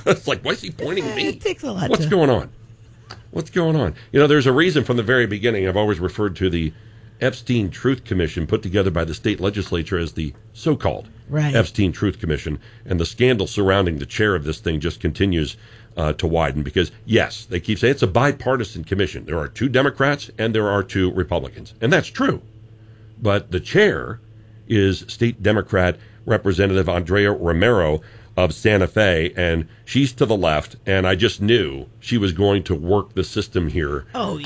It's like, why is he pointing at me? It takes a lot. What's going on? What's going on? There's a reason from the very beginning. I've always referred to the Epstein Truth Commission put together by the state legislature as the so-called Epstein Truth Commission. And the scandal surrounding the chair of this thing just continues to widen because, yes, they keep saying it's a bipartisan commission. There are 2 Democrats and there are 2 Republicans. And that's true. But the chair is State Democrat Representative Andrea Romero of Santa Fe, and she's to the left, and I just knew she was going to work the system here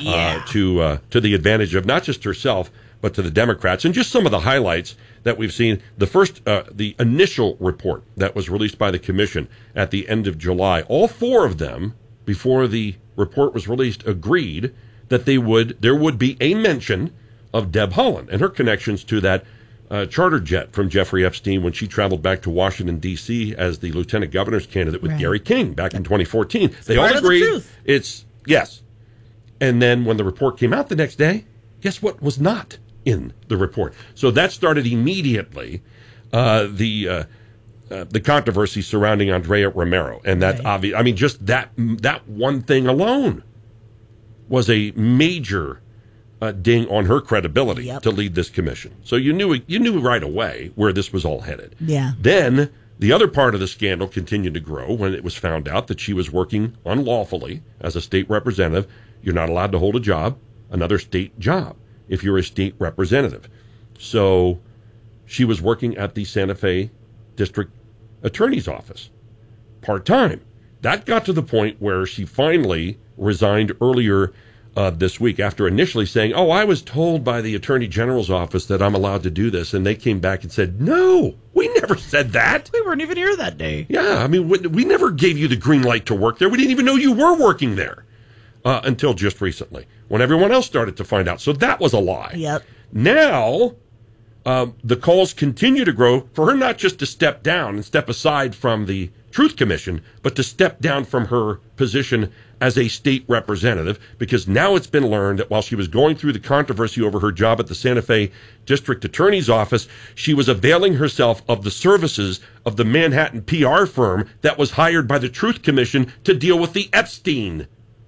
to the advantage of not just herself, but to the Democrats. And just some of the highlights that we've seen. The initial report that was released by the commission at the end of July, all 4 of them, before the report was released, agreed that there would be a mention of Deb Haaland and her connections to that charter jet from Jeffrey Epstein when she traveled back to Washington, D.C. as the lieutenant governor's candidate with Gary King back in 2014. They all agreed it's yes. And then when the report came out the next day, guess what was not in the report? So that started immediately the controversy surrounding Andrea Romero. And that's obvious. I mean, just that one thing alone was a major ding on her credibility to lead this commission. So you knew right away where this was all headed. Yeah. Then the other part of the scandal continued to grow when it was found out that she was working unlawfully as a state representative. You're not allowed to hold a job, another state job, if you're a state representative. So she was working at the Santa Fe District Attorney's Office part-time. That got to the point where she finally resigned earlier this week after initially saying, I was told by the Attorney General's office that I'm allowed to do this. And they came back and said, no, we never said that. We weren't even here that day. Yeah, I mean, we never gave you the green light to work there. We didn't even know you were working there until just recently when everyone else started to find out. So that was a lie. Yep. Now, the calls continue to grow for her not just to step down and step aside from the Truth Commission, but to step down from her position as a state representative, because now it's been learned that while she was going through the controversy over her job at the Santa Fe District Attorney's Office, she was availing herself of the services of the Manhattan PR firm that was hired by the Truth Commission to deal with the Epstein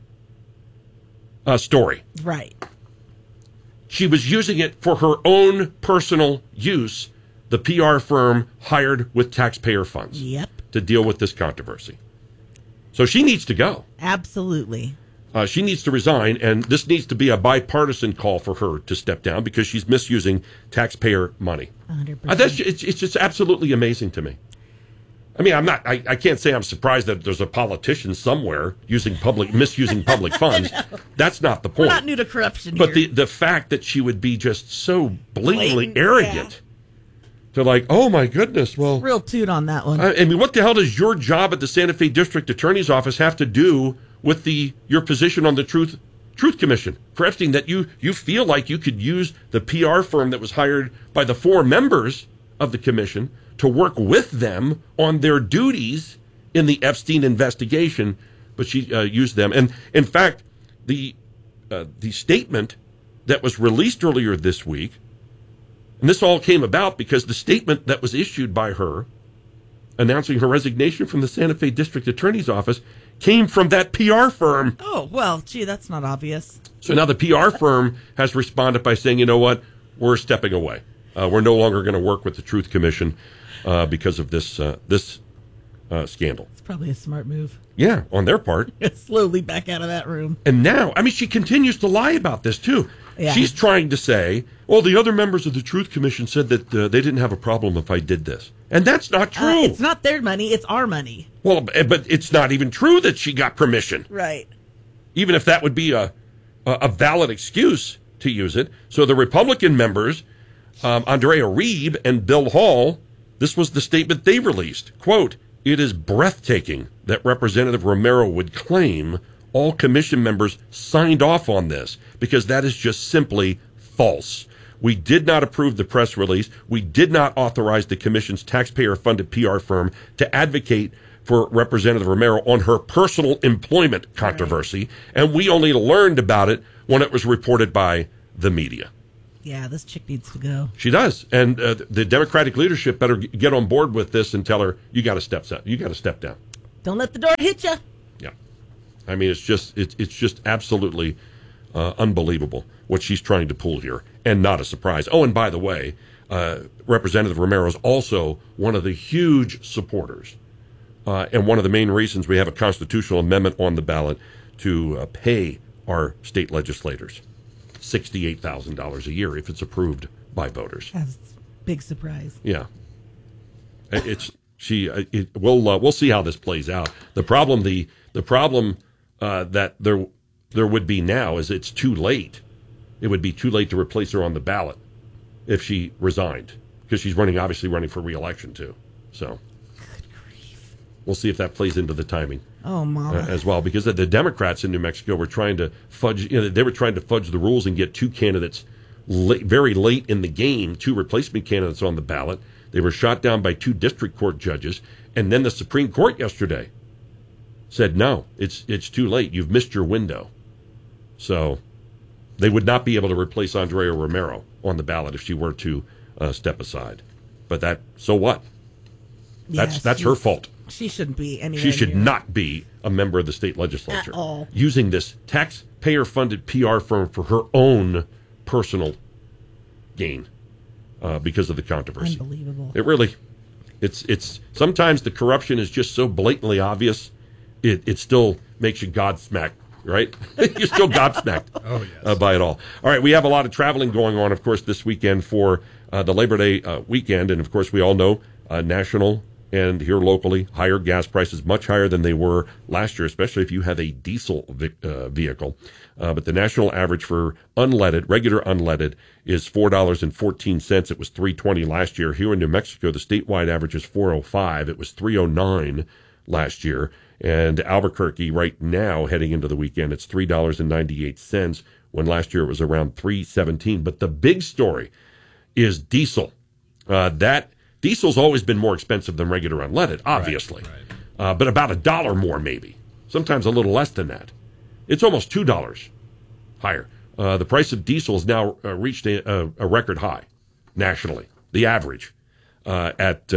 story. Right. She was using it for her own personal use, the PR firm hired with taxpayer funds to deal with this controversy. So she needs to go. Absolutely. She needs to resign, and this needs to be a bipartisan call for her to step down because she's misusing taxpayer money. 100%. It's just absolutely amazing to me. I mean, I can't say I'm surprised that there's a politician somewhere misusing public funds. That's not the point. We're not new to corruption but here. the fact that she would be just so blatantly arrogant to like, oh my goodness, well, real toot on that one. I mean, what the hell does your job at the Santa Fe District Attorney's Office have to do with your position on the Truth Commission for Epstein? That you feel like you could use the PR firm that was hired by the 4 members of the commission to work with them on their duties in the Epstein investigation, but she used them. And in fact, the statement that was released earlier this week, and this all came about because the statement that was issued by her announcing her resignation from the Santa Fe District Attorney's Office came from that PR firm. Oh, well, gee, that's not obvious. So now the PR firm has responded by saying, you know what, we're stepping away. We're no longer going to work with the Truth Commission because of this scandal. It's probably a smart move. Yeah, on their part. Slowly back out of that room. And now, I mean, she continues to lie about this, too. Yeah. She's trying to say, well, the other members of the Truth Commission said that they didn't have a problem if I did this. And that's not true. It's not their money, it's our money. Well, but it's not even true that she got permission. Right. Even if that would be a valid excuse to use it. So the Republican members, Andrea Reeb and Bill Hall, this was the statement they released. Quote, "It is breathtaking that Representative Romero would claim all commission members signed off on this, because that is just simply false. We did not approve the press release. We did not authorize the commission's taxpayer-funded PR firm to advocate for Representative Romero on her personal employment controversy, right. And we only learned about it when it was reported by the media." Yeah, this chick needs to go. She does, and the Democratic leadership better get on board with this and tell her, you got to step down. Don't let the door hit you. Yeah. I mean, it's just absolutely unbelievable what she's trying to pull here, and not a surprise. Oh, and by the way, Representative Romero is also one of the huge supporters and one of the main reasons we have a constitutional amendment on the ballot to pay our state legislators $68,000 a year if it's approved by voters. That's a big surprise. Yeah. We'll see how this plays out. The problem that there would be now is it's too late. It would be too late to replace her on the ballot if she resigned, because she's obviously running for re-election too. So good grief. We'll see if that plays into the timing. Oh, Mama. As well, because the Democrats in New Mexico were trying to fudge. They were trying to fudge the rules and get two candidates very late in the game, two replacement candidates on the ballot. They were shot down by two district court judges, and then the Supreme Court yesterday said, no, it's too late. You've missed your window. So they would not be able to replace Andrea Romero on the ballot if she were to step aside. But so what? That's her fault. She shouldn't be anywhere. She should not be a member of the state legislature. At all. Using this taxpayer-funded PR firm for her own personal gain because of the controversy. Unbelievable. It's sometimes the corruption is just so blatantly obvious, it still makes you godsmacked, right? You're still gobsmacked by it all. All right, we have a lot of traveling going on, of course, this weekend for the Labor Day weekend. And, of course, we all know national and here locally, higher gas prices, much higher than they were last year, especially if you have a diesel vehicle. But the national average for regular unleaded, is $4.14. It was $3.20 last year. Here in New Mexico, the statewide average is $4.05. It was $3.09 last year. And Albuquerque right now, heading into the weekend, it's $3.98, when last year it was around $3.17. But the big story is diesel. Diesel's always been more expensive than regular unleaded, obviously. Right. But about $1 more, maybe. Sometimes a little less than that. It's almost $2 higher. The price of diesel has now reached a record high nationally. The average at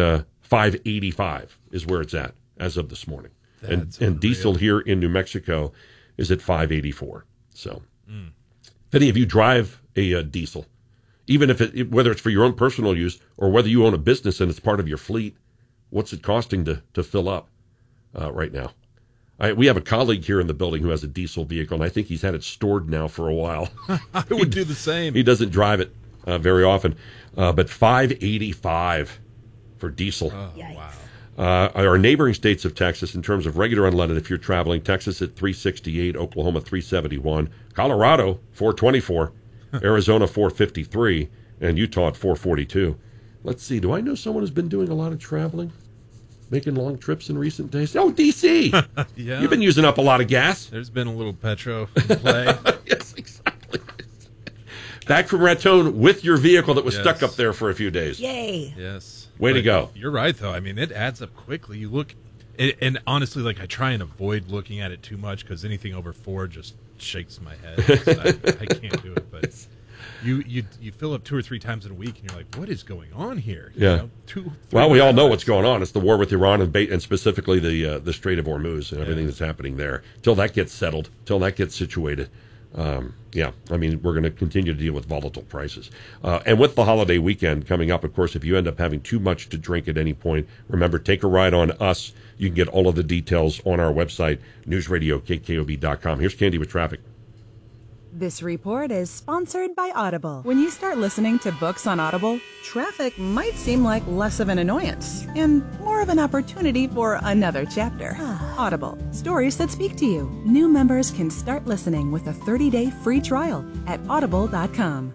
$5.85 is where it's at as of this morning. And diesel here in New Mexico is at $5.84. So if any of you drive a diesel, even if whether it's for your own personal use or whether you own a business and it's part of your fleet, what's it costing to fill up right now? We have a colleague here in the building who has a diesel vehicle, and I think he's had it stored now for a while. I would do the same. He doesn't drive it very often, but $5.85 for diesel. Oh, wow. Our neighboring states of Texas, in terms of regular unleaded, if you're traveling, Texas at $3.68, Oklahoma $3.71, Colorado $4.24, Arizona $4.53, and Utah at $4.42. Let's see. Do I know someone who's been doing a lot of traveling, making long trips in recent days? Oh, D.C. Yeah. You've been using up a lot of gas. There's been a little petro in play. Yes, exactly. Back from Raton with your vehicle that was stuck up there for a few days. Yay. Yes. Way to go. You're right, though. I mean, it adds up quickly. You look, and honestly, I try and avoid looking at it too much because anything over 4 just shakes my head. I can't do it. But you fill up 2 or 3 times in a week, and you're like, what is going on here? Yeah. Well, we all know what's going on. It's the war with Iran and specifically the Strait of Hormuz and everything that's happening there. Till that gets settled, till that gets situated. I mean, we're going to continue to deal with volatile prices. And with the holiday weekend coming up, of course, if you end up having too much to drink at any point, remember, take a ride on us. You can get all of the details on our website, newsradiokkob.com. Here's Candy with traffic. This report is sponsored by Audible. When you start listening to books on Audible, traffic might seem like less of an annoyance and more of an opportunity for another chapter. Audible, stories that speak to you. New members can start listening with a 30-day free trial at audible.com.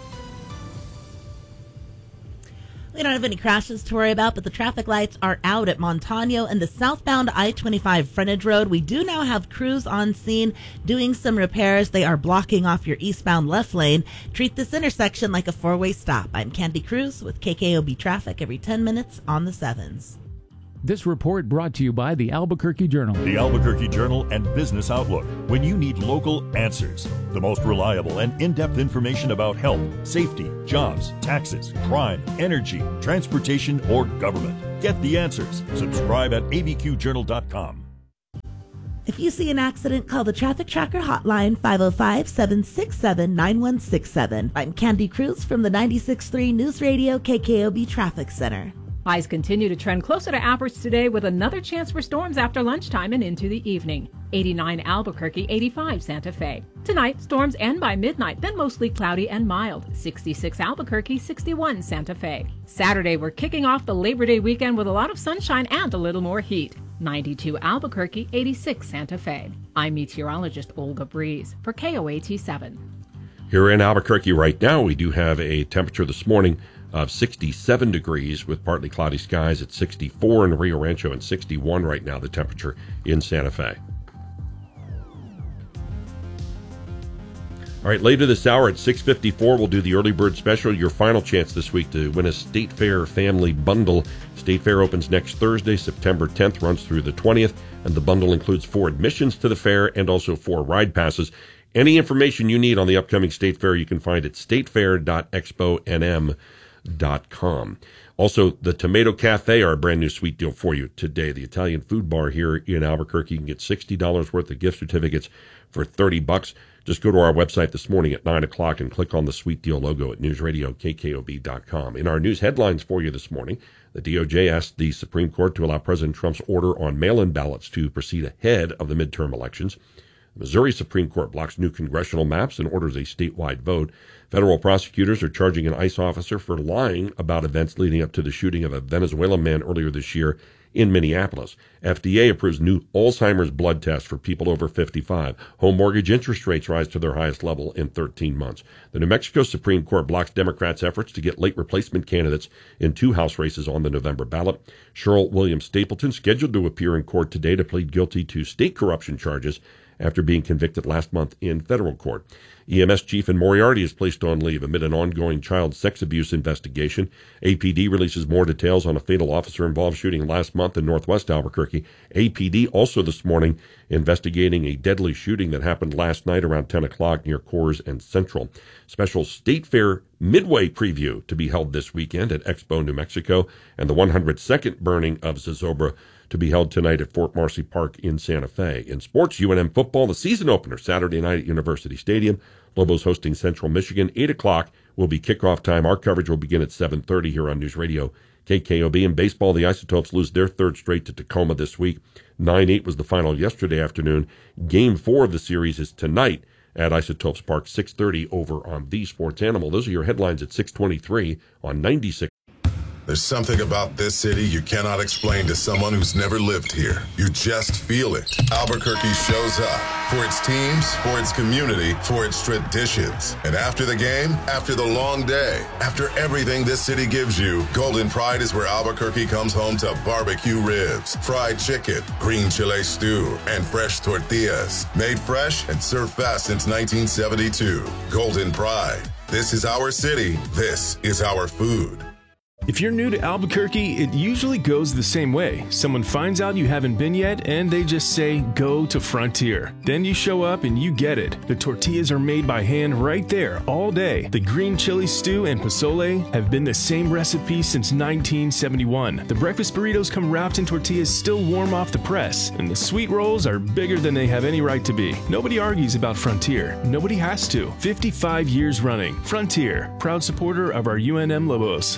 We don't have any crashes to worry about, but the traffic lights are out at Montano and the southbound I-25 frontage road. We do now have crews on scene doing some repairs. They are blocking off your eastbound left lane. Treat this intersection like a 4-way stop. I'm Candy Cruz with KKOB Traffic every 10 minutes on the 7s. This report brought to you by the Albuquerque Journal. The Albuquerque Journal and Business Outlook. When you need local answers, the most reliable and in-depth information about health, safety, jobs, taxes, crime, energy, transportation, or government. Get the answers. Subscribe at abqjournal.com. If you see an accident, call the Traffic Tracker hotline, 505-767-9167. I'm Candy Cruz from the 96.3 News Radio KKOB Traffic Center. Highs continue to trend closer to average today with another chance for storms after lunchtime and into the evening. 89 Albuquerque, 85 Santa Fe. Tonight, storms end by midnight, then mostly cloudy and mild. 66 Albuquerque, 61 Santa Fe. Saturday, we're kicking off the Labor Day weekend with a lot of sunshine and a little more heat. 92 Albuquerque, 86 Santa Fe. I'm meteorologist Olga Breeze for KOAT 7. Here in Albuquerque right now, we do have a temperature this morning of 67 degrees with partly cloudy skies at 64 in Rio Rancho and 61 right now, the temperature in Santa Fe. All right, later this hour at 6:54, we'll do the early bird special, your final chance this week to win a State Fair family bundle. State Fair opens next Thursday, September 10th, runs through the 20th, and the bundle includes 4 admissions to the fair and also 4 ride passes. Any information you need on the upcoming State Fair, you can find at statefair.exponm.com. Also, the Tomato Cafe are a brand new sweet deal for you today. The Italian food bar here in Albuquerque. You can get $60 worth of gift certificates for $30. Just go to our website this morning at 9 o'clock and click on the sweet deal logo at newsradiokkob.com. In our news headlines for you this morning, the DOJ asked the Supreme Court to allow President Trump's order on mail-in ballots to proceed ahead of the midterm elections. The Missouri Supreme Court blocks new congressional maps and orders a statewide vote. Federal prosecutors are charging an ICE officer for lying about events leading up to the shooting of a Venezuelan man earlier this year in Minneapolis. FDA approves new Alzheimer's blood test for people over 55. Home mortgage interest rates rise to their highest level in 13 months. The New Mexico Supreme Court blocks Democrats' efforts to get late replacement candidates in 2 House races on the November ballot. Cheryl Williams Stapleton scheduled to appear in court today to plead guilty to state corruption charges after being convicted last month in federal court. EMS chief in Moriarty is placed on leave amid an ongoing child sex abuse investigation. APD releases more details on a fatal officer-involved shooting last month in northwest Albuquerque. APD also this morning investigating a deadly shooting that happened last night around 10 o'clock near Coors and Central. Special State Fair Midway preview to be held this weekend at Expo, New Mexico, and the 102nd burning of Zozobra to be held tonight at Fort Marcy Park in Santa Fe. In sports, UNM football, the season opener Saturday night at University Stadium. Lobos hosting Central Michigan. 8 o'clock will be kickoff time. Our coverage will begin at 7:30 here on News Radio KKOB. In baseball, the Isotopes lose their 3rd straight to Tacoma this week. 9-8 was the final yesterday afternoon. Game 4 of the series is tonight at Isotopes Park, 6:30 over on The Sports Animal. Those are your headlines at 6:23 on 96. There's something about this city you cannot explain to someone who's never lived here. You just feel it. Albuquerque shows up for its teams, for its community, for its traditions. And after the game, after the long day, after everything this city gives you, Golden Pride is where Albuquerque comes home to barbecue ribs, fried chicken, green chile stew, and fresh tortillas. Made fresh and served fast since 1972. Golden Pride. This is our city. This is our food. If you're new to Albuquerque, it usually goes the same way. Someone finds out you haven't been yet, and they just say, go to Frontier. Then you show up and you get it. The tortillas are made by hand right there all day. The green chili stew and pozole have been the same recipe since 1971. The breakfast burritos come wrapped in tortillas still warm off the press, and the sweet rolls are bigger than they have any right to be. Nobody argues about Frontier. Nobody has to. 55 years running. Frontier, proud supporter of our UNM Lobos.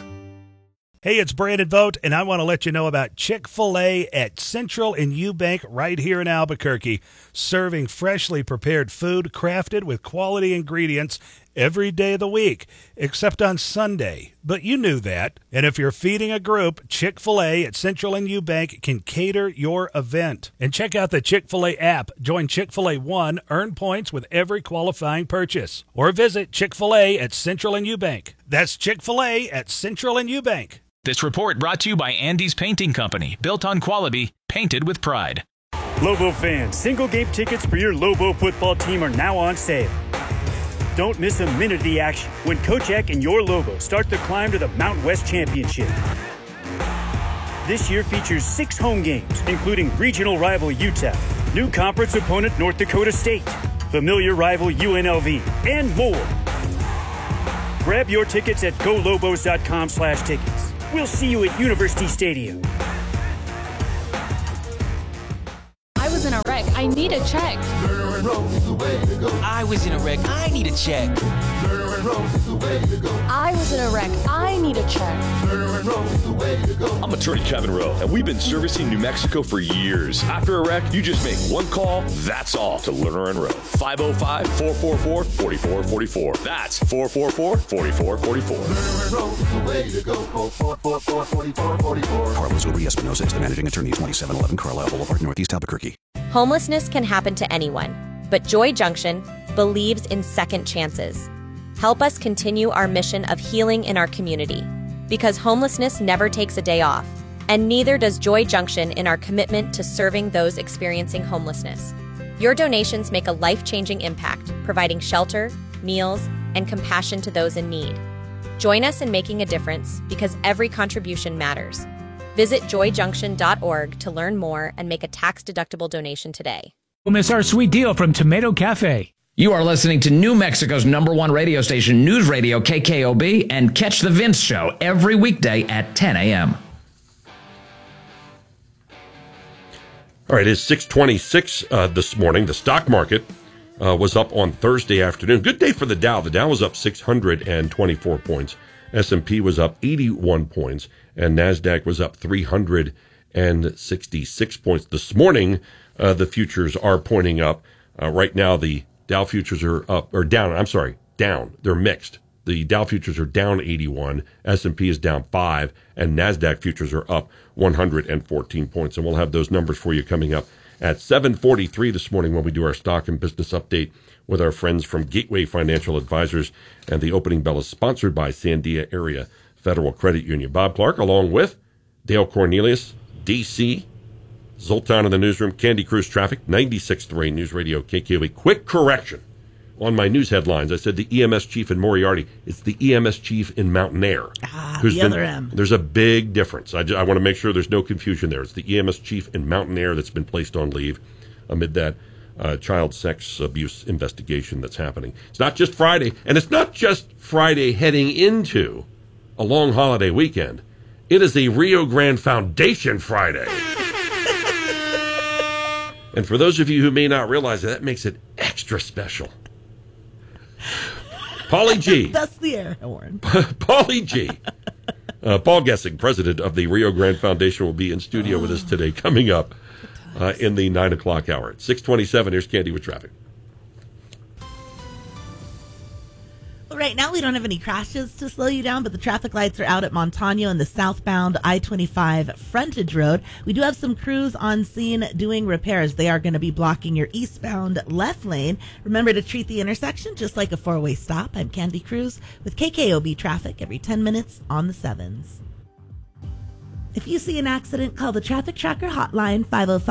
Hey, it's Brandon Vogt, and I want to let you know about Chick-fil-A at Central and Eubank right here in Albuquerque, serving freshly prepared food crafted with quality ingredients every day of the week, except on Sunday. But you knew that. And if you're feeding a group, Chick-fil-A at Central and Eubank can cater your event. And check out the Chick-fil-A app. Join Chick-fil-A One, earn points with every qualifying purchase. Or visit Chick-fil-A at Central and Eubank. That's Chick-fil-A at Central and Eubank. This report brought to you by Andy's Painting Company, built on quality, painted with pride. Lobo fans, single game tickets for your Lobo football team are now on sale. Don't miss a minute of the action when Coach Eck and your Lobo start the climb to the Mountain West Championship. This year features 6 home games, including regional rival UTEP, new conference opponent North Dakota State, familiar rival UNLV, and more. Grab your tickets at golobos.com/tickets. We'll see you at University Stadium. I was in a wreck wreck. I need a check. Lerner and Rowe is the way to go. I was in a wreck. I need a check. Lerner and Rowe is the way to go. I was in a wreck. I need a check. Lerner and Rowe is the way to go. I'm attorney Kevin Rowe, and we've been servicing New Mexico for years. After a wreck, you just make one call, that's all, to Lerner and Rowe. 505-444-4444. That's 444-4444. Lerner and Rowe is the way to go. Call 444-4444. Carlos Uri Espinosa is the managing attorney, 2711 Carlisle Boulevard, Northeast Albuquerque. Homelessness can happen to anyone, but Joy Junction believes in second chances. Help us continue our mission of healing in our community, because homelessness never takes a day off, and neither does Joy Junction in our commitment to serving those experiencing homelessness. Your donations make a life-changing impact, providing shelter, meals, and compassion to those in need. Join us in making a difference, because every contribution matters. Visit joyjunction.org to learn more and make a tax-deductible donation today. Don't miss our sweet deal from Tomato Cafe. You are listening to New Mexico's #1 radio station, News Radio KKOB, and catch The Vince Show every weekday at 10 a.m. All right, it's 6:26 this morning. The stock market was up on Thursday afternoon. Good day for the Dow. The Dow was up 624 points. S&P was up 81 points, and NASDAQ was up 366 points. This morning, the futures are pointing up. Right now, the Dow futures are up, or down. I'm sorry, down. They're mixed. The Dow futures are down 81, S&P is down 5, and NASDAQ futures are up 114 points. And we'll have those numbers for you coming up at 7:43 this morning when we do our stock and business update with our friends from Gateway Financial Advisors. And the opening bell is sponsored by Sandia Area Federal Credit Union. Bob Clark, along with Dale Cornelius, DC, Zoltan in the newsroom, Candy Cruz Traffic, 96.3 News Radio KKOB. Quick correction on my news headlines. I said the EMS chief in Moriarty. It's the EMS chief in Mountain Air. The other M. There's a big difference. I want to make sure there's no confusion there. It's the EMS chief in Mountain Air that's been placed on leave amid that child sex abuse investigation that's happening. It's not just Friday, and it's not just Friday heading into a long holiday weekend. It is a Rio Grande Foundation Friday. And for those of you who may not realize it, that makes it extra special. Paulie G. That's the air horn. Paulie G. Paul Gessing, president of the Rio Grande Foundation, will be in studio with us today, coming up in the 9 o'clock hour. At 6:27, here's Candy with traffic. Right now, we don't have any crashes to slow you down, but the traffic lights are out at Montano and the southbound I-25 frontage road. We do have some crews on scene doing repairs. They are going to be blocking your eastbound left lane. Remember to treat the intersection just like a four-way stop. I'm Candy Cruz with KKOB traffic every 10 minutes on the 7s. If you see an accident, call the Traffic Tracker hotline,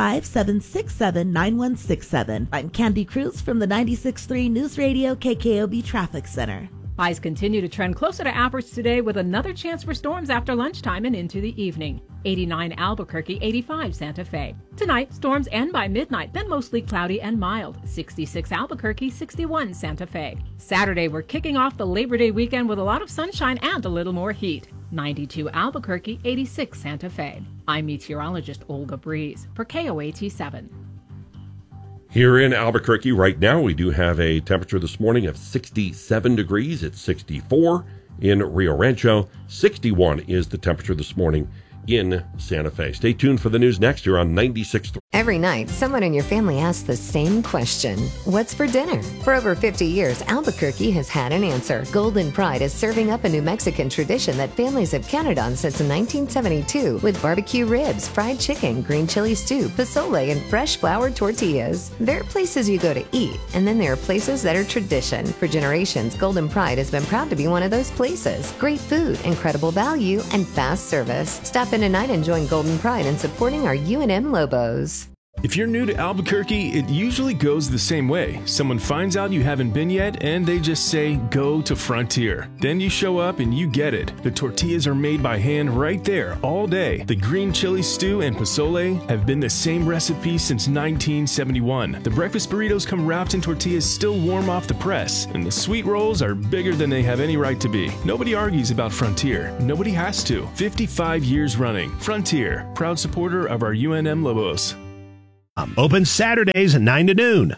505-767-9167. I'm Candy Cruz from the 96.3 News Radio KKOB Traffic Center. Highs continue to trend closer to average today with another chance for storms after lunchtime and into the evening. 89 Albuquerque, 85 Santa Fe. Tonight, storms end by midnight, then mostly cloudy and mild. 66 Albuquerque, 61 Santa Fe. Saturday, we're kicking off the Labor Day weekend with a lot of sunshine and a little more heat. 92 Albuquerque, 86 Santa Fe. I'm meteorologist Olga Breeze for KOAT 7. Here in Albuquerque right now, we do have a temperature this morning of 67 degrees. It's 64 in Rio Rancho. 61 is the temperature this morning in Santa Fe. Stay tuned for the news next here on 96.3. Every night, someone in your family asks the same question. What's for dinner? For over 50 years, Albuquerque has had an answer. Golden Pride is serving up a New Mexican tradition that families have counted on since 1972 with barbecue ribs, fried chicken, green chili stew, pozole, and fresh floured tortillas. There are places you go to eat, and then there are places that are tradition. For generations, Golden Pride has been proud to be one of those places. Great food, incredible value, and fast service. Stop in tonight and join Golden Pride in supporting our UNM Lobos. If you're new to Albuquerque, it usually goes the same way. Someone finds out you haven't been yet, and they just say, go to Frontier. Then you show up and you get it. The tortillas are made by hand right there all day. The green chili stew and pozole have been the same recipe since 1971. The breakfast burritos come wrapped in tortillas still warm off the press, and the sweet rolls are bigger than they have any right to be. Nobody argues about Frontier. Nobody has to. 55 years running. Frontier, proud supporter of our UNM Lobos. Open Saturdays at 9 to noon.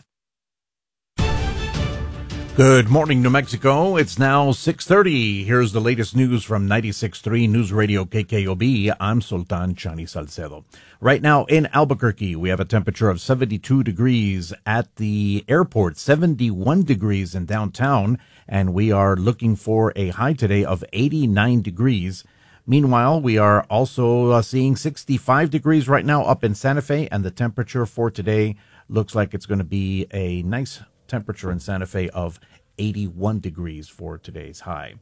Good morning, New Mexico. It's now 6:30. Here's the latest news from 96.3 News Radio KKOB. I'm Sultan Chani Salcedo. Right now in Albuquerque, we have a temperature of 72 degrees at the airport, 71 degrees in downtown, and we are looking for a high today of 89 degrees. Meanwhile, we are also seeing 65 degrees right now up in Santa Fe, and the temperature for today looks like it's going to be a nice temperature in Santa Fe of 81 degrees for today's high.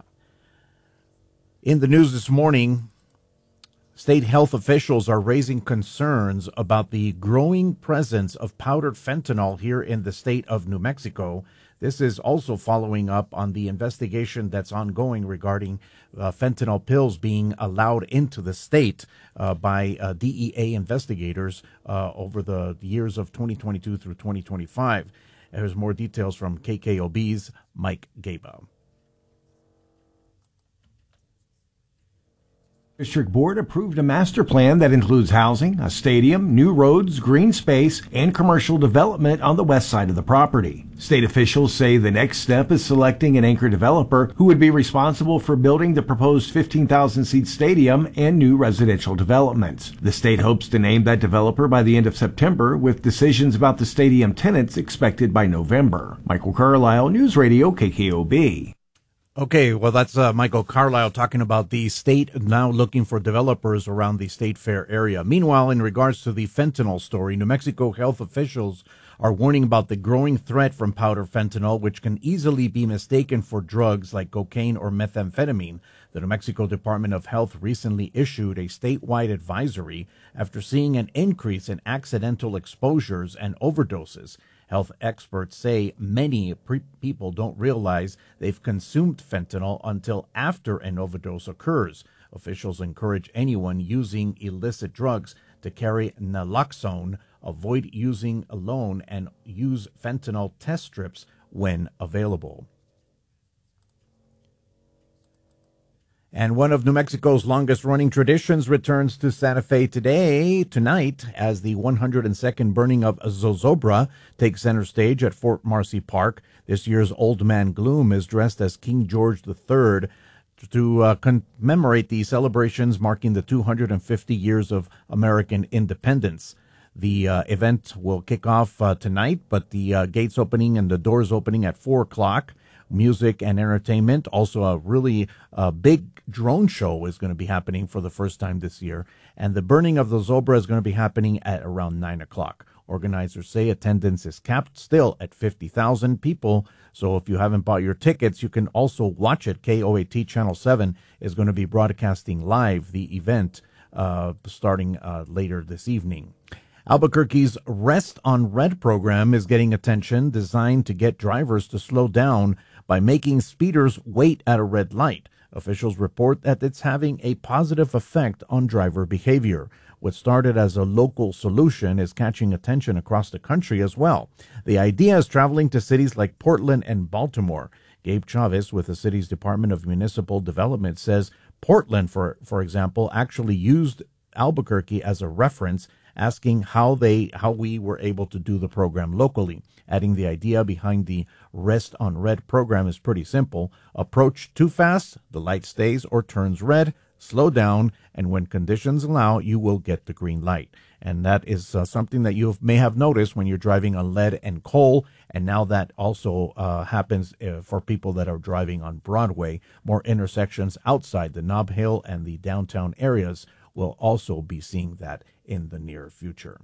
In the news this morning, state health officials are raising concerns about the growing presence of powdered fentanyl here in the state of New Mexico. This is also following up on the investigation that's ongoing regarding fentanyl pills being allowed into the state by DEA investigators over the years of 2022 through 2025. There's more details from KKOB's Mike Gaba. District Board approved a master plan that includes housing, a stadium, new roads, green space, and commercial development on the west side of the property. State officials say the next step is selecting an anchor developer who would be responsible for building the proposed 15,000-seat stadium and new residential developments. The state hopes to name that developer by the end of September, with decisions about the stadium tenants expected by November. Michael Carlisle, News Radio KKOB. Okay, well, that's Michael Carlisle talking about the state now looking for developers around the State Fair area. Meanwhile, in regards to the fentanyl story, New Mexico health officials are warning about the growing threat from powder fentanyl, which can easily be mistaken for drugs like cocaine or methamphetamine. The New Mexico Department of Health recently issued a statewide advisory after seeing an increase in accidental exposures and overdoses. Health experts say many people don't realize they've consumed fentanyl until after an overdose occurs. Officials encourage anyone using illicit drugs to carry naloxone, avoid using alone, and use fentanyl test strips when available. And one of New Mexico's longest-running traditions returns to Santa Fe tonight, as the 102nd burning of Zozobra takes center stage at Fort Marcy Park. This year's Old Man Gloom is dressed as King George III to commemorate the celebrations marking the 250 years of American independence. The event will kick off tonight, but the gates opening and the doors opening at 4 o'clock. Music and entertainment. Also, a really big drone show is going to be happening for the first time this year. And the burning of the Zobra is going to be happening at around 9 o'clock. Organizers say attendance is capped still at 50,000 people. So if you haven't bought your tickets, you can also watch it. KOAT Channel 7 is going to be broadcasting live the event starting later this evening. Albuquerque's Rest on Red program is getting attention, designed to get drivers to slow down by making speeders wait at a red light. Officials report that it's having a positive effect on driver behavior. What started as a local solution is catching attention across the country as well. The idea is traveling to cities like Portland and Baltimore. Gabe Chavez with the city's Department of Municipal Development says Portland, for example, actually used Albuquerque as a reference, asking how we were able to do the program locally, adding the idea behind the Rest on Red program is pretty simple. Approach too fast, the light stays or turns red, slow down, and when conditions allow, you will get the green light. And that is something that you may have noticed when you're driving on lead and coal, and now that also happens for people that are driving on Broadway. More intersections outside the Nob Hill and the downtown areas will also be seeing that in the near future.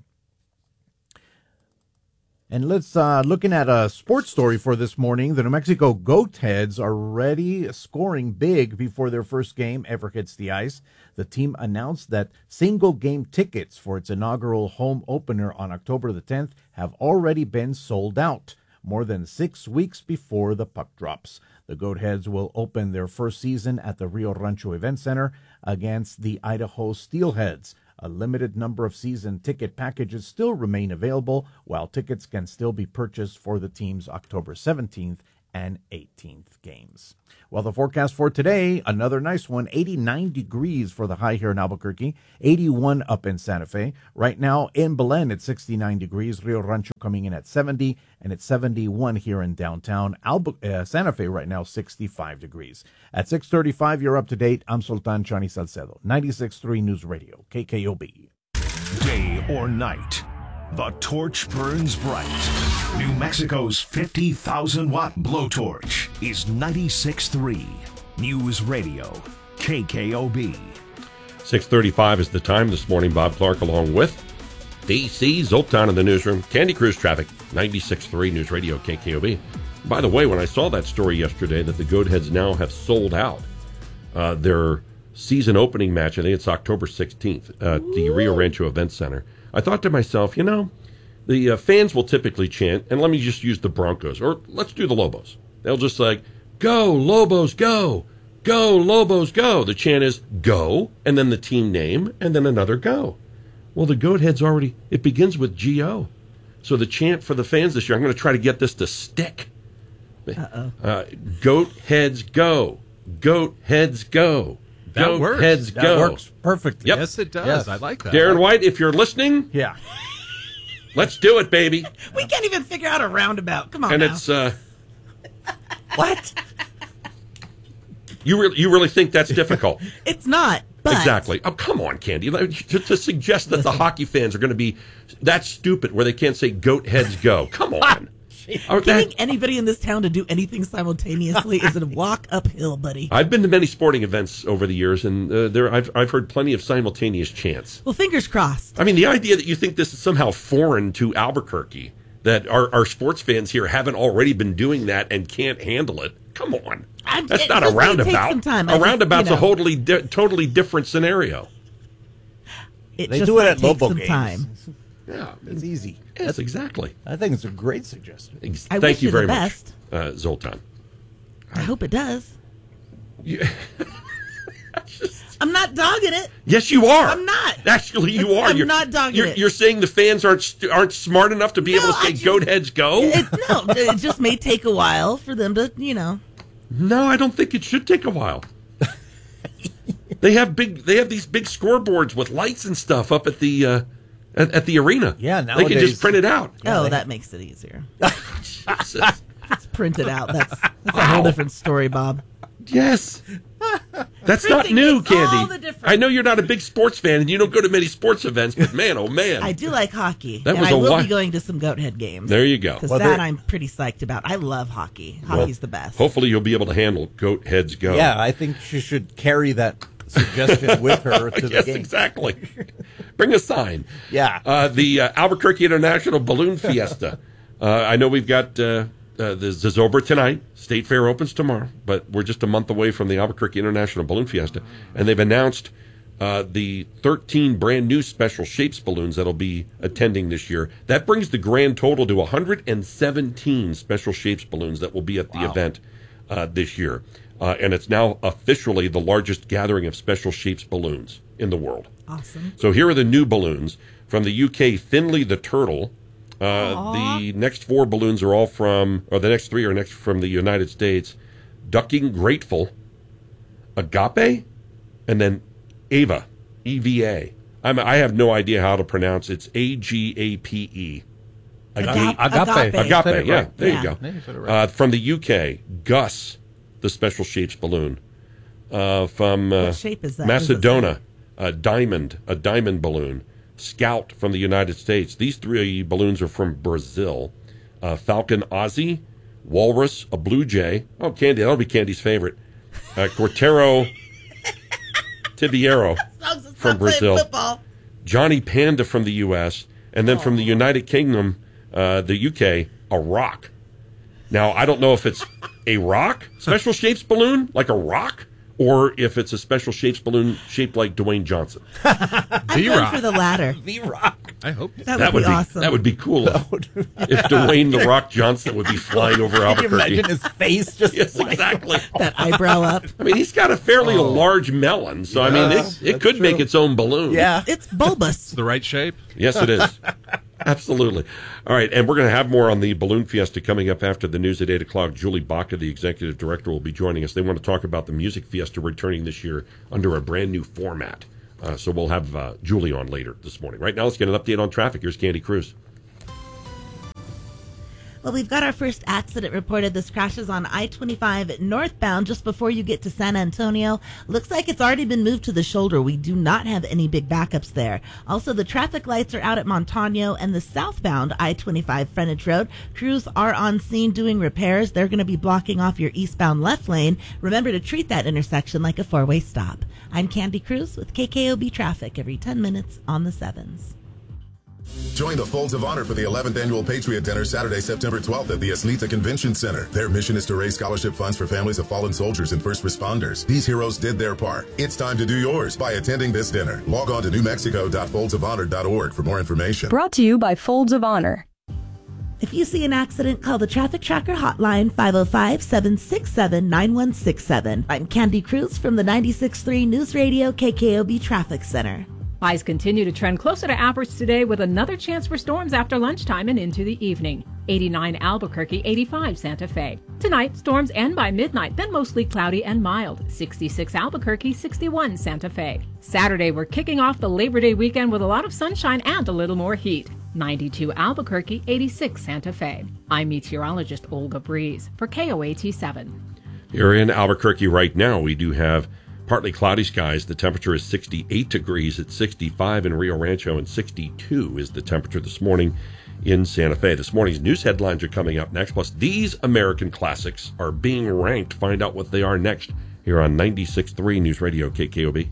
And let's looking at a sports story for this morning. The New Mexico Goatheads are already scoring big before their first game ever hits the ice. The team announced that single game tickets for its inaugural home opener on October the 10th have already been sold out, more than 6 weeks before the puck drops. The Goatheads will open their first season at the Rio Rancho Event Center against the Idaho Steelheads. A limited number of season ticket packages still remain available, while tickets can still be purchased for the team's October 17th and 18th games. Well, the forecast for today, another nice one, 89 degrees for the high here in Albuquerque, 81 up in Santa Fe. Right now in Belen, it's 69 degrees. Rio Rancho coming in at 70, and it's 71 here in downtown Santa Fe right now, 65 degrees. At 6:35, you're up to date. I'm Sultan Chani Salcedo, 96.3 News Radio, KKOB. Day or night, the torch burns bright. New Mexico's 50,000-watt blowtorch is 96.3 News Radio, KKOB. 6:35 is the time this morning. Bob Clark along with DC Zoltan in the newsroom. Candy Cruise traffic, 96.3 News Radio, KKOB. By the way, when I saw that story yesterday that the Goatheads now have sold out their season opening match, I think it's October 16th at the Rio Rancho Event Center, I thought to myself, the fans will typically chant, and let me just use the Broncos, or let's do the Lobos. They'll just like, go, Lobos, go! Go, Lobos, go! The chant is go, and then the team name, and then another go. Well, the Goatheads already, it begins with G-O. So the chant for the fans this year, I'm going to try to get this to stick. Goatheads go! Goatheads go! That works. Heads go. That works perfectly. Yep. Yes, it does. Yes. I like that. Darren White, if you're listening, Yeah. let's do it, baby. We can't even figure out a roundabout. Come on And now. it's What? you really think that's difficult? It's not. But Exactly. Oh, come on, Candy. To suggest that the hockey fans are going to be that stupid where they can't say "goat heads go." Come on. Getting anybody in this town to do anything simultaneously is a walk uphill, buddy. I've been to many sporting events over the years, and I've heard plenty of simultaneous chants. Well, fingers crossed. I mean, the idea that you think this is somehow foreign to Albuquerque, that our sports fans here haven't already been doing that and can't handle it. Come on. That's not a roundabout. A roundabout's a totally different scenario. They do it at Lobo games. Time. Yeah, it's easy. Yes, exactly. I think it's a great suggestion. Thank you very much, Zoltan. I hope it does. Yeah. I'm not dogging it. Yes, you are. I'm not. Actually, you are. I'm not dogging it. You're saying the fans aren't smart enough to be able to say "goat heads go"? It just may take a while for them to, No, I don't think it should take a while. They have these big scoreboards with lights and stuff up at the arena. Yeah, nowadays they can just print it out. That makes it easier. It's printed out. That's a whole different story, Bob. Yes. That's not new, Candy. I know you're not a big sports fan and you don't go to many sports events, but man, oh man. I do like hockey. That and was I a will be going to some Goathead games. There you go. Because I'm pretty psyched about. I love hockey. Hockey's the best. Hopefully you'll be able to handle goat heads go. Yeah, I think she should carry that suggestion with her to the yes, game. Exactly. Bring a sign. Yeah. The Albuquerque International Balloon Fiesta. I know we've got the Zozobra tonight. State Fair opens tomorrow, but we're just a month away from the Albuquerque International Balloon Fiesta, and they've announced the 13 brand new special shapes balloons that'll be attending this year. That brings the grand total to 117 special shapes balloons that will be at the event this year. And it's now officially the largest gathering of special shapes balloons in the world. Awesome. So here are the new balloons. From the UK, Finley the Turtle. The next four balloons are all from, or the next three are from the United States. Ducking Grateful, Agape, and then Ava, EVA. I have no idea how to pronounce it. It's Agape. Agape, yeah. There you go. From the UK, Gus, the special shapes balloon. From what shape is that? Macedonia, a diamond balloon. Scout from the United States. These three balloons are from Brazil. Falcon Aussie, Walrus, a Blue Jay. Oh, Candy, that'll be Candy's favorite. Cortero Tibiero from Brazil. Johnny Panda from the U.S. And then from the United Kingdom, the UK, a rock. Now, I don't know if it's a rock, special shapes balloon, like a rock, or if it's a special shapes balloon shaped like Dwayne Johnson. I'm going for the latter. The Rock. I hope that would be awesome. That would be cool if Dwayne the Rock Johnson would be flying over Albuquerque. Can you imagine his face just yes, exactly. That eyebrow up. I mean, he's got a fairly large melon, so I mean, it could make its own balloon. Yeah. It's bulbous. It's the right shape. Yes, it is. Absolutely. All right, and we're going to have more on the Balloon Fiesta coming up after the news at 8 o'clock. Julie Baca, the executive director, will be joining us. They want to talk about the Music Fiesta returning this year under a brand new format. So we'll have Julie on later this morning. Right now, let's get an update on traffic. Here's Candy Cruz. Well, we've got our first accident reported. This crashes on I-25 northbound just before you get to San Antonio. Looks like it's already been moved to the shoulder. We do not have any big backups there. Also, the traffic lights are out at Montano and the southbound I-25 frontage road. Crews are on scene doing repairs. They're going to be blocking off your eastbound left lane. Remember to treat that intersection like a four-way stop. I'm Candy Cruz with KKOB Traffic every 10 minutes on the 7s. Join the Folds of Honor for the 11th Annual Patriot Dinner Saturday, September 12th at the Aslita Convention Center. Their mission is to raise scholarship funds for families of fallen soldiers and first responders. These heroes did their part. It's time to do yours by attending this dinner. Log on to newmexico.foldsofhonor.org for more information. Brought to you by Folds of Honor. If you see an accident, call the Traffic Tracker hotline, 505-767-9167. I'm Candy Cruz from the 96.3 News Radio KKOB Traffic Center. Highs continue to trend closer to average today with another chance for storms after lunchtime and into the evening. 89 Albuquerque, 85 Santa Fe. Tonight, storms end by midnight, then mostly cloudy and mild. 66 Albuquerque, 61 Santa Fe. Saturday, we're kicking off the Labor Day weekend with a lot of sunshine and a little more heat. 92 Albuquerque, 86 Santa Fe. I'm meteorologist Olga Breeze for KOAT 7. Here in Albuquerque right now, we do have partly cloudy skies. The temperature is 68 degrees at 65 in Rio Rancho, and 62 is the temperature this morning in Santa Fe. This morning's news headlines are coming up next. Plus, these American classics are being ranked. Find out what they are next here on 96.3 News Radio KKOB.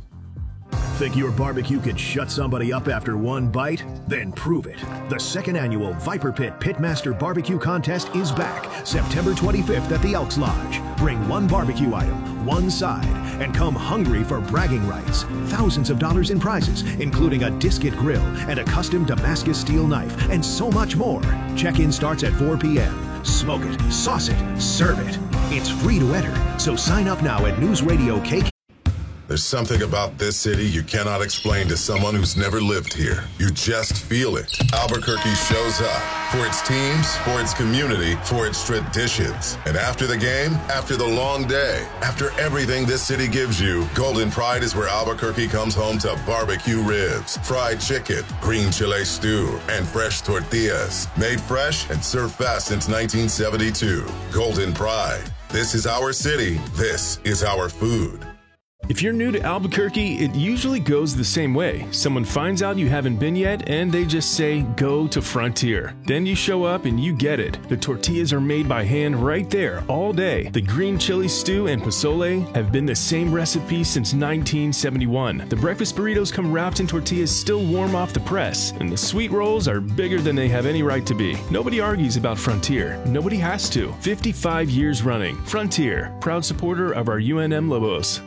Think your barbecue could shut somebody up after one bite? Then prove it. The second annual Viper Pit Pitmaster Barbecue Contest is back September 25th at the Elks Lodge. Bring one barbecue item, one side, and come hungry for bragging rights. Thousands of dollars in prizes, including a Disket grill and a custom Damascus steel knife, and so much more. Check-in starts at 4 p.m. Smoke it, sauce it, serve it. It's free to enter, so sign up now at News Radio KK. There's something about this city you cannot explain to someone who's never lived here. You just feel it. Albuquerque shows up for its teams, for its community, for its traditions. And after the game, after the long day, after everything this city gives you, Golden Pride is where Albuquerque comes home to barbecue ribs, fried chicken, green chile stew, and fresh tortillas. Made fresh and served fast since 1972. Golden Pride. This is our city. This is our food. If you're new to Albuquerque, it usually goes the same way. Someone finds out you haven't been yet, and they just say, go to Frontier. Then you show up and you get it. The tortillas are made by hand right there all day. The green chili stew and pozole have been the same recipe since 1971. The breakfast burritos come wrapped in tortillas still warm off the press, and the sweet rolls are bigger than they have any right to be. Nobody argues about Frontier. Nobody has to. 55 years running. Frontier, proud supporter of our UNM Lobos.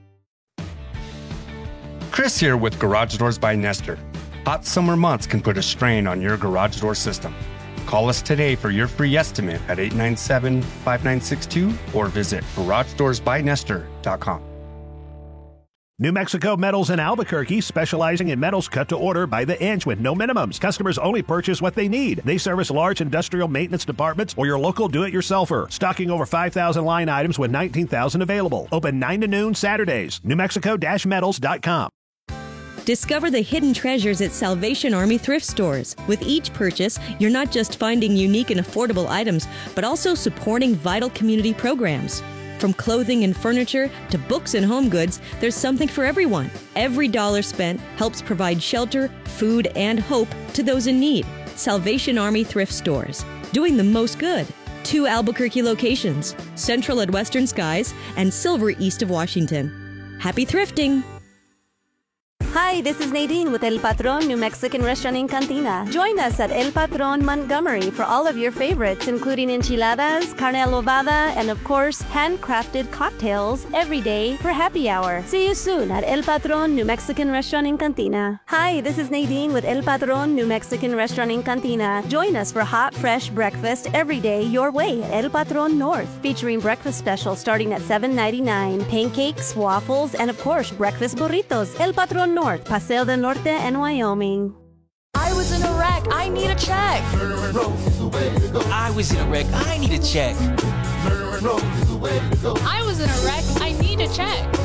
Chris here with Garage Doors by Nestor. Hot summer months can put a strain on your garage door system. Call us today for your free estimate at 897-5962 or visit GarageDoorsByNestor.com. New Mexico Metals in Albuquerque, specializing in metals cut to order by the inch with no minimums. Customers only purchase what they need. They service large industrial maintenance departments or your local do-it-yourselfer. Stocking over 5,000 line items with 19,000 available. Open 9 to noon Saturdays. NewMexico-metals.com. Discover the hidden treasures at Salvation Army thrift stores. With each purchase, you're not just finding unique and affordable items, but also supporting vital community programs. From clothing and furniture to books and home goods, there's something for everyone. Every dollar spent helps provide shelter, food, and hope to those in need. Salvation Army thrift stores, doing the most good. 2 Albuquerque locations, Central at Western Skies and Silver east of Washington. Happy thrifting! Hi, this is Nadine with El Patron New Mexican Restaurant in Cantina. Join us at El Patron Montgomery for all of your favorites, including enchiladas, carne adobada, and of course, handcrafted cocktails every day for happy hour. See you soon at El Patron New Mexican Restaurant in Cantina. Hi, this is Nadine with El Patron New Mexican Restaurant in Cantina. Join us for hot, fresh breakfast every day your way at El Patron North, featuring breakfast specials starting at $7.99, pancakes, waffles, and of course, breakfast burritos. El Patron North, Paseo del Norte, and Wyoming. I was in a wreck. wreck. I need a check. Murder Road is the way to go. I was in a wreck. I need a check. Murder Road is the way to go. I was in a wreck. I need a check.